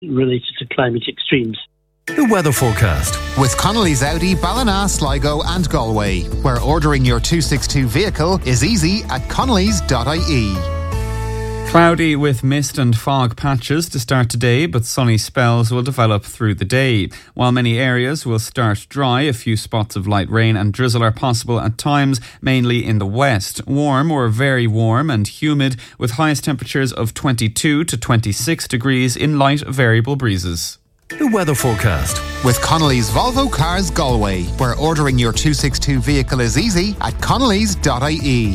related to climate extremes. The weather forecast with Connolly's Audi, Ballina, Sligo and Galway, where ordering your 262 vehicle is easy at connolly's.ie. Cloudy with mist and fog patches to start today, but sunny spells will develop through the day. While many areas will start dry, a few spots of light rain and drizzle are possible at times, mainly in the west. Warm or very warm and humid, with highest temperatures of 22 to 26 degrees in light variable breezes. The weather forecast with Connolly's Volvo Cars Galway, where ordering your 262 vehicle is easy at connolly's.ie.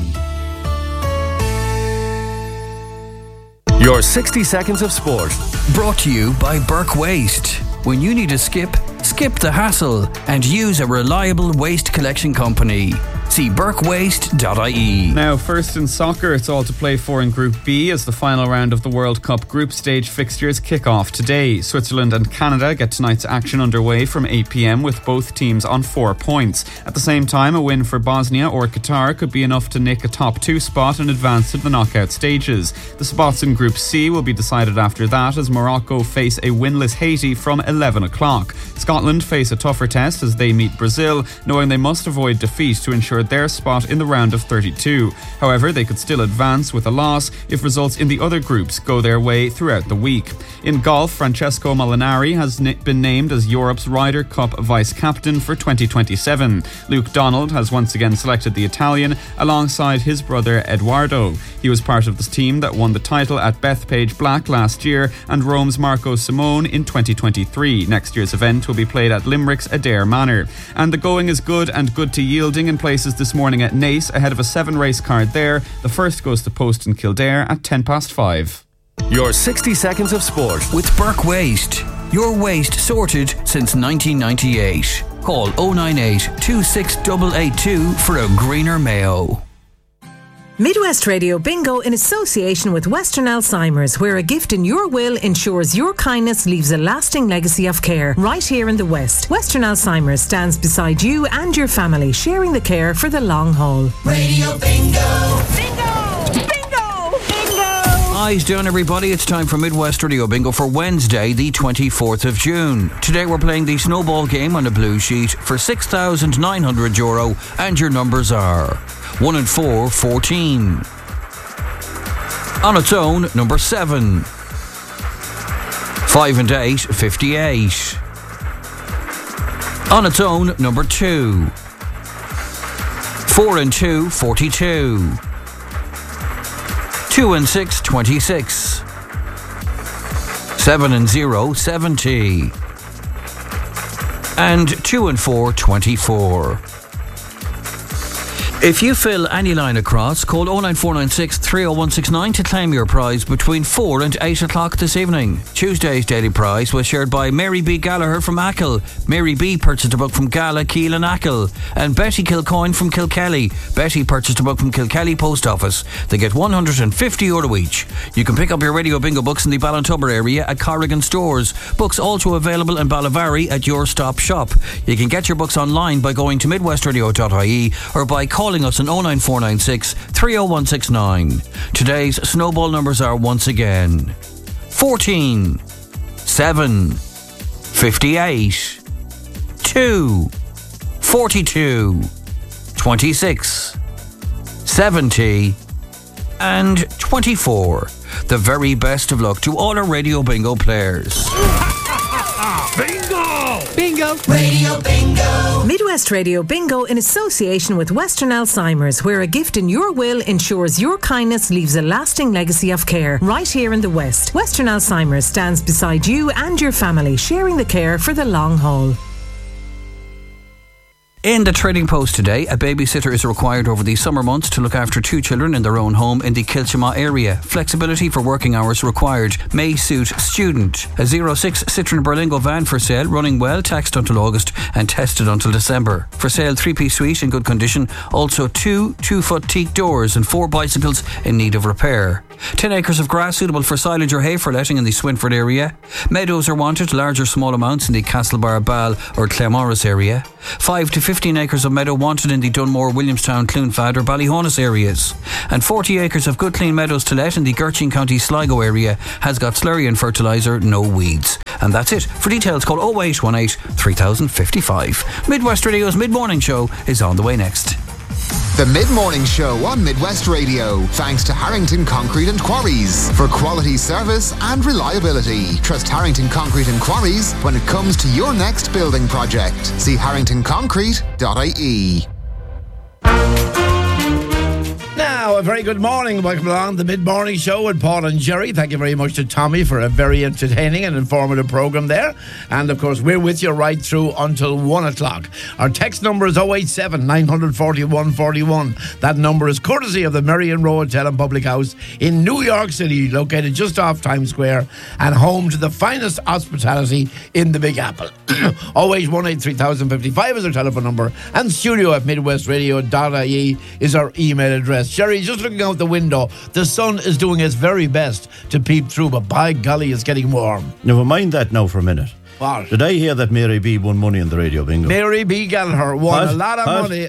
Your 60 seconds of sport. Brought to you by Burke Waste. When you need to skip the hassle and use a reliable waste collection company. See burkewaste.ie. Now, first in soccer, it's all to play for in Group B as the final round of the World Cup group stage fixtures kick off today. Switzerland and Canada get tonight's action underway from 8 p.m. with both teams on 4 points. At the same time, a win for Bosnia or Qatar could be enough to nick a top 2 spot and advance to the knockout stages. The spots in Group C will be decided after that as Morocco face a winless Haiti from 11 o'clock. Scotland face a tougher test as they meet Brazil, knowing they must avoid defeat to ensure their spot in the round of 32. However, they could still advance with a loss if results in the other groups go their way throughout the week. In golf, Francesco Molinari has been named as Europe's Ryder Cup vice-captain for 2027. Luke Donald has once again selected the Italian alongside his brother Edoardo. He was part of the team that won the title at Bethpage Black last year and Rome's Marco Simone in 2023. Next year's event will be played at Limerick's Adair Manor. And the going is good and good to yielding in places this morning at Naas ahead of a 7-race card there. The first goes to post in Kildare at 5:10. Your 60 seconds of sport with Burke Waste. Your waste sorted since 1998. Call 098 26882 for a greener Mayo. Midwest Radio Bingo in association with Western Alzheimer's, where a gift in your will ensures your kindness leaves a lasting legacy of care. Right here in the West, Western Alzheimer's stands beside you and your family, sharing the care for the long haul. Radio Bingo! Bingo! Bingo! Bingo! Eyes down, everybody. It's time for Midwest Radio Bingo for Wednesday, the 24th of June. Today we're playing the snowball game on a blue sheet for €6,900, and your numbers are 1 and 4, 14. On its own, number 7. 5 and 8, 58. On its own, number 2. 4 and 2, 42. 2 and 6, 26. 7 and 0, 70. And 2 and 4, 24. If you fill any line across, call 09496 30169 to claim your prize between 4 and 8 o'clock this evening. Tuesday's daily prize was shared by Mary B. Gallagher from Achill. Mary B. purchased a book from Gala, Keele and Achill. And Betty Kilcoyne from Kilkelly. Betty purchased a book from Kilkelly Post Office. They get €150 each. You can pick up your Radio Bingo books in the Ballintubber area at Corrigan Stores. Books also available in Ballavary at Your Stop Shop. You can get your books online by going to midwestradio.ie or by calling us on 09496 30169. Today's snowball numbers are once again 14, 7, 58, 2, 42, 26, 70 and 24. The very best of luck to all our Radio Bingo players. Bingo! Bingo! Radio Bingo! Midwest Radio Bingo in association with Western Alzheimer's, where a gift in your will ensures your kindness leaves a lasting legacy of care. Right here in the West, Western Alzheimer's stands beside you and your family, sharing the care for the long haul. In the Trading Post today, a babysitter is required over the summer months to look after 2 children in their own home in the Kilchama area. Flexibility for working hours required. May suit student. A 06 Citroen Berlingo van for sale, running well, taxed until August and tested until December. For sale, 3-piece suite in good condition. Also 2 2-foot teak doors and 4 bicycles in need of repair. 10 acres of grass suitable for silage or hay for letting in the Swinford area. Meadows are wanted, large or small amounts in the Castlebar, Ball or Claremorris area. 5 to 15 acres of meadow wanted in the Dunmore, Williamstown, Cloonfad or Ballyhonus areas. And 40 acres of good clean meadows to let in the Gertrude County Sligo area has got slurry and fertiliser, no weeds. And that's it. For details, call 0818 3055. Midwest Radio's Mid-Morning Show is on the way next. The Mid-Morning Show on Midwest Radio, thanks to Harrington Concrete and Quarries. For quality service and reliability, trust Harrington Concrete and Quarries when it comes to your next building project. See harringtonconcrete.ie. Now, a very good morning. Welcome along the Mid-Morning Show with Paul and Jerry. Thank you very much to Tommy for a very entertaining and informative programme there. And, of course, we're with you right through until 1 o'clock. Our text number is 087 941 41. That number is courtesy of the Merrion Row Hotel and Public House in New York City, located just off Times Square and home to the finest hospitality in the Big Apple. 0818 3055 is our telephone number, and studio@midwestradio.ie is our email address. Jerry, just looking out the window, the sun is doing its very best to peep through, but by golly, it's getting warm. Never mind that now for a minute. What? Did I hear that Mary B won money in the radio bingo? Mary B. Gallagher won a lot of money.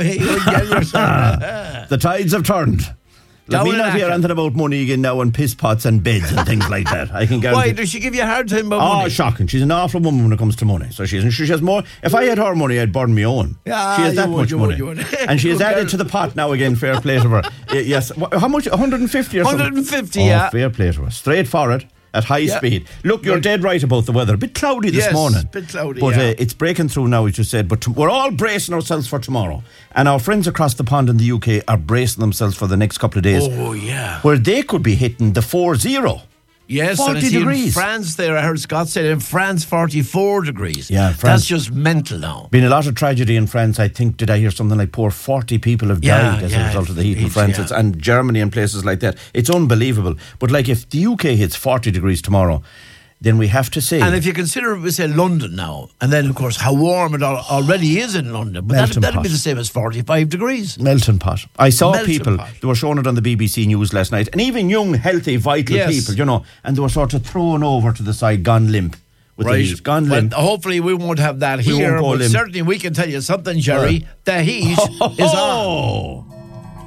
The tides have turned. Let me not hear anything about money again now and piss pots and beds and things like that. I can guarantee. Why does she give you a hard time about money? Oh, shocking. She's an awful woman when it comes to money. So she has more. If I had her money, I'd burn my own. Yeah, she has that much money. And she has added to the pot now again. Fair play to her. Yes. How much? 150 or something? 150, yeah. Fair play to her. Straight for it. At high speed. Look, you're dead right about the weather. A bit cloudy this morning. A bit cloudy, but it's breaking through now, as you said. But we're all bracing ourselves for tomorrow. And our friends across the pond in the UK are bracing themselves for the next couple of days. Oh, yeah. Where they could be hitting the 40. Yes, 40 and I see degrees. in France there, I heard Scott say in France 44 degrees. Yeah, France. That's just mental now. Been a lot of tragedy in France. I think, did I hear something like 40 people have died as a result of the heat in France and Germany and places like that. It's unbelievable. But like if the UK hits 40 degrees tomorrow, then we have to say... And if you consider, we say London now, and then, of course, how warm it already is in London, but that'd be the same as 45 degrees. Melting pot. I saw people, they were showing it on the BBC News last night, and even young, healthy, vital people, you know, and they were sort of thrown over to the side, gone limp. With the heat. Gone limp. Well, hopefully we won't have that here, but certainly we can tell you something, Jerry. The heat is on.